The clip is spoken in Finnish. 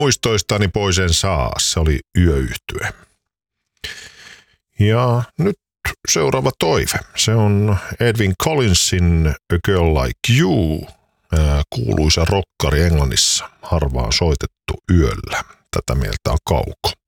muistoistani pois en saa, se oli Yöyhtye. Ja nyt seuraava toive. Se on Edwyn Collinsin A Girl Like You, kuuluisa rokkari Englannissa, harvaan soitettu yöllä. Tätä mieltä on Kauko.